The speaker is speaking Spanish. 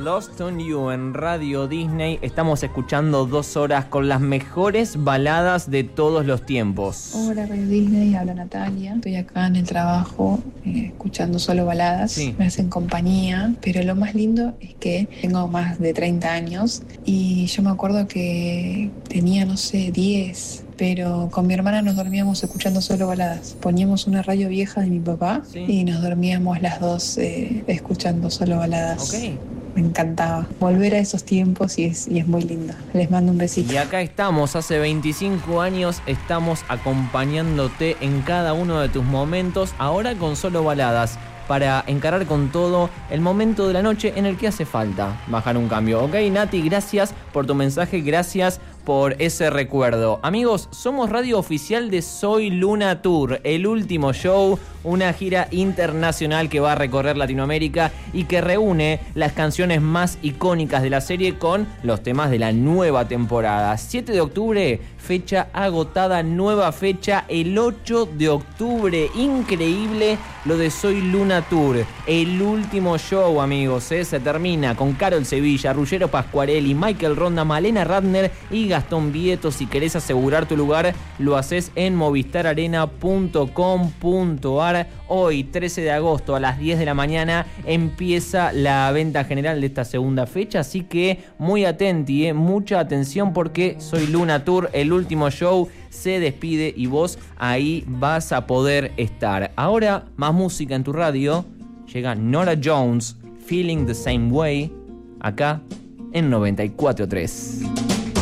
Lost on You en Radio Disney. Estamos escuchando 2 horas con las mejores baladas de todos los tiempos. Hola Radio Disney, habla Natalia. Estoy acá en el trabajo escuchando solo baladas. Sí. Me hacen compañía, pero lo más lindo es que tengo más de 30 años y yo me acuerdo que tenía, no sé, 10, pero con mi hermana nos dormíamos escuchando solo baladas. Poníamos una radio vieja de mi papá, sí, y nos dormíamos las dos escuchando solo baladas. Ok. Me encantaba volver a esos tiempos y es muy lindo. Les mando un besito. Y acá estamos, hace 25 años estamos acompañándote en cada uno de tus momentos, ahora con solo baladas, para encarar con todo el momento de la noche en el que hace falta bajar un cambio. Ok, Nati, gracias por tu mensaje, gracias por ese recuerdo. Amigos, somos radio oficial de Soy Luna Tour, el último show, una gira internacional que va a recorrer Latinoamérica y que reúne las canciones más icónicas de la serie con los temas de la nueva temporada. 7 de octubre, fecha agotada, nueva fecha el 8 de octubre. Increíble lo de Soy Luna Tour. El último show, amigos, se termina con Carol Sevilla, Ruggero Pasquarelli, Michael Ronda, Malena Radner y Gastón Vieto. Si querés asegurar tu lugar, lo haces en movistararena.com.ar. Hoy, 13 de agosto, a las 10 de la mañana, empieza la venta general de esta segunda fecha. Así que muy atenti, mucha atención, porque Soy Luna Tour, el último show, se despide y vos ahí vas a poder estar. Ahora, más música en tu radio. Llega Norah Jones, Feeling the Same Way, acá en 94.3.